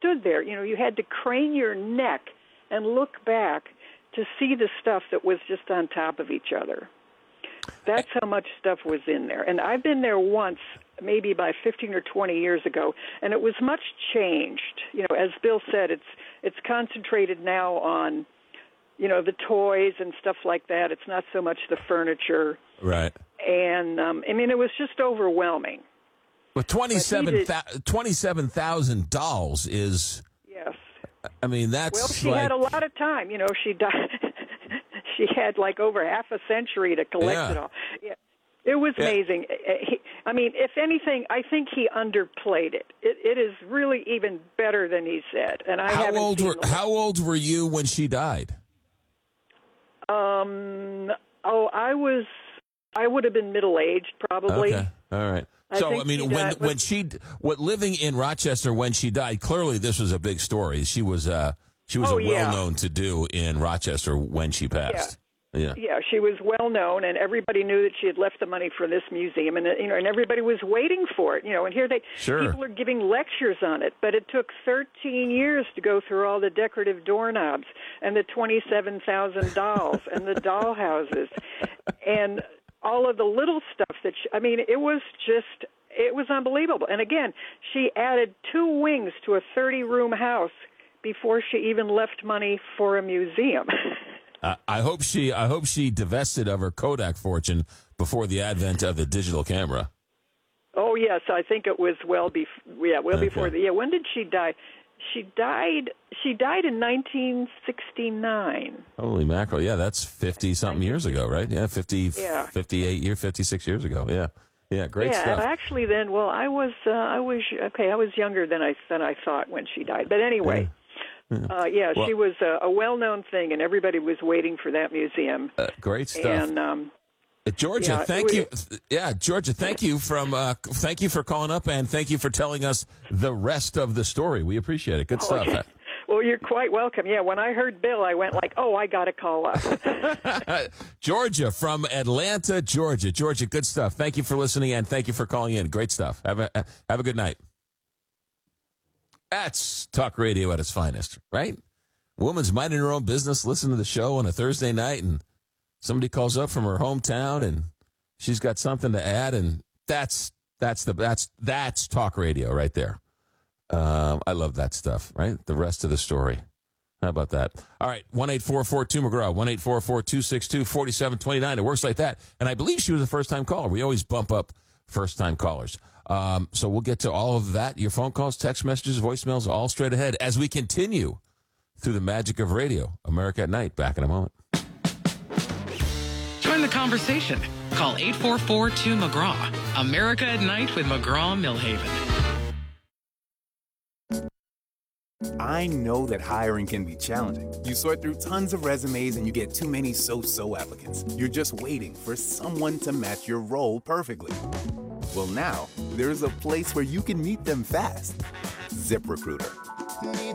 stood there, you had to crane your neck and look back to see the stuff that was just on top of each other. That's how much stuff was in there. And I've been there once, maybe by 15 or 20 years ago, and it was much changed. As Bill said, it's concentrated now on, the toys and stuff like that. It's not so much the furniture. Right. And, it was just overwhelming. Well, 27,000 dolls is... Yes. That's... Well, she had a lot of time. She died... She had over half a century to collect it all. Yeah. It was amazing. If anything, I think he underplayed it. It is really even better than he said. And how old were you when she died? I would have been middle-aged, probably. Okay, all right. Living in Rochester when she died, clearly this was a big story. She was well-known to do in Rochester when she passed. Yeah, she was well-known, and everybody knew that she had left the money for this museum, and everybody was waiting for it. And here people are giving lectures on it, but it took 13 years to go through all the decorative doorknobs and the 27,000 dolls and the doll houses and all of the little stuff that it was unbelievable. And again, she added 2 wings to a 30-room house before she even left money for a museum. I hope she divested of her Kodak fortune before the advent of the digital camera. Oh yes, I think it was before the. Yeah, when did she die? She died in 1969. Holy mackerel! Yeah, that's 50-something years ago, right? Yeah, 56 years ago. Yeah, great stuff. And actually, then, I was younger than I thought when she died. But anyway. She was a well-known thing, and everybody was waiting for that museum. Great stuff. And Georgia, thank you. Yeah, Georgia, thank you for calling up, and thank you for telling us the rest of the story. We appreciate it. Good stuff. Yeah. Well, you're quite welcome. Yeah, when I heard Bill, I went I got to call up. Georgia from Atlanta, Georgia. Georgia, good stuff. Thank you for listening, and thank you for calling in. Great stuff. Have a good night. That's talk radio at its finest, right? Woman's minding her own business, listening to the show on a Thursday night, and somebody calls up from her hometown, and she's got something to add, and that's talk radio right there. I love that stuff, right? The rest of the story. How about that? All right, 1-844-2-McGraw, 1-844-262-4729. It works like that. And I believe she was a first-time caller. We always bump up first-time callers. So we'll get to all of that. Your phone calls, text messages, voicemails, all straight ahead as we continue through the magic of radio. America at Night. Back in a moment. Join the conversation. Call 844-2-McGraw. America at Night with McGraw-Millhaven. I know that hiring can be challenging. You sort through tons of resumes and you get too many so-so applicants. You're just waiting for someone to match your role perfectly. Well, now, there's a place where you can meet them fast. ZipRecruiter.